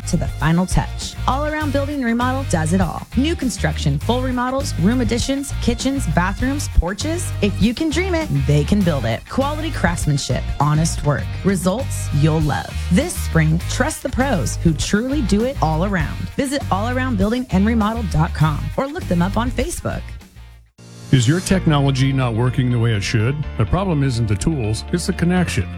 to the final touch. All Around Building and Remodel does it all. New construction, full remodels, room additions, kitchens, bathrooms, porches. If you can dream it, they can build it. Quality craftsmanship, honest work, results you'll love. This spring, trust the pros who truly do it all around. Visit allaroundbuildingandremodel.com or look them up on Facebook. Is your technology not working the way it should? The problem isn't the tools, it's the connection.